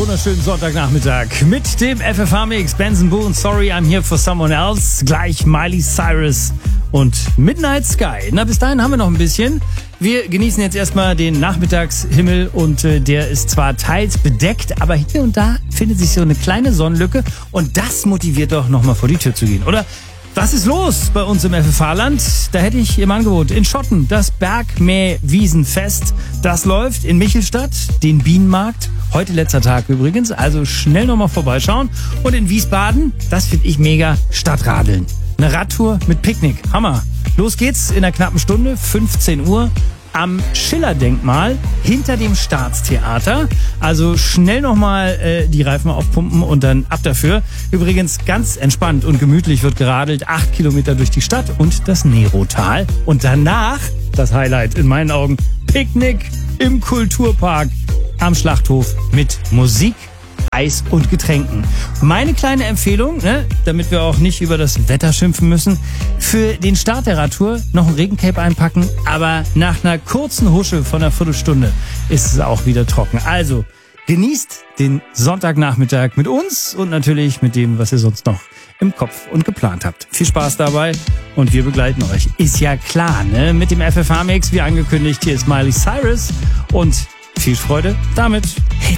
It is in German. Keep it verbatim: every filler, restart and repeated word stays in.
wunderschönen Sonntagnachmittag mit dem F F H-Mix. Benson Boone, Sorry, I'm Here for Someone Else. Gleich Miley Cyrus und Midnight Sky. Na, bis dahin haben wir noch ein bisschen. Wir genießen jetzt erstmal den Nachmittagshimmel und äh, der ist zwar teils bedeckt, aber hier und da findet sich so eine kleine Sonnenlücke und das motiviert doch nochmal vor die Tür zu gehen, oder? Was ist los bei uns im F F H-Land? Da hätte ich im Angebot in Schotten das Bergmäh-Wiesenfest. Das läuft in Michelstadt, den Bienenmarkt. Heute letzter Tag übrigens, also schnell nochmal vorbeischauen. Und in Wiesbaden, das finde ich mega, Stadtradeln. Eine Radtour mit Picknick, Hammer. Los geht's in einer knappen Stunde, fünfzehn Uhr. Am Schiller-Denkmal hinter dem Staatstheater. Also schnell nochmal äh, die Reifen aufpumpen und dann ab dafür. Übrigens ganz entspannt und gemütlich wird geradelt. Acht Kilometer durch die Stadt und das Nerotal. Und danach, das Highlight in meinen Augen, Picknick im Kulturpark am Schlachthof mit Musik, Eis und Getränken. Meine kleine Empfehlung, ne, damit wir auch nicht über das Wetter schimpfen müssen, für den Start der Radtour noch ein Regencape einpacken, aber nach einer kurzen Husche von einer Viertelstunde ist es auch wieder trocken. Also genießt den Sonntagnachmittag mit uns und natürlich mit dem, was ihr sonst noch im Kopf und geplant habt. Viel Spaß dabei und wir begleiten euch. Ist ja klar, ne? Mit dem F F H-Mix, wie angekündigt, hier ist Miley Cyrus und viel Freude damit. Hey.